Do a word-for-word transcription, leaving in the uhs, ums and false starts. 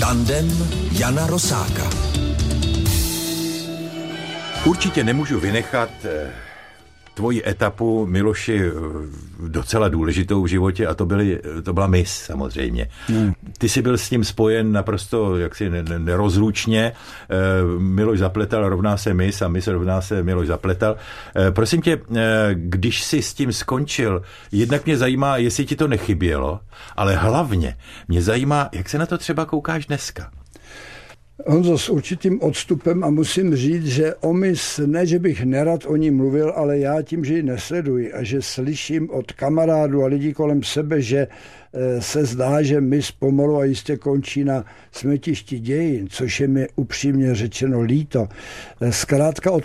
Tandem Jana Rosáka. Určitě nemůžu vynechat tvoji etapu, Miloši, docela důležitou v životě, a to, byly, to byla Miss samozřejmě. Hmm. Ty jsi byl s tím spojen naprosto jaksi nerozlučně. Miloš Zapletal rovná se Miss a Miss rovná se Miloš Zapletal. Prosím tě, když jsi s tím skončil, jednak mě zajímá, jestli ti to nechybělo, ale hlavně mě zajímá, jak se na to třeba koukáš dneska. Honzo, s určitým odstupem, a musím říct, že o Miss, ne, že bych nerad o ní mluvil, ale já tím, že ji nesleduji a že slyším od kamarádů a lidí kolem sebe, že se zdá, že Miss pomalu a jistě končí na smetišti dějin, což je mi upřímně řečeno líto. Zkrátka od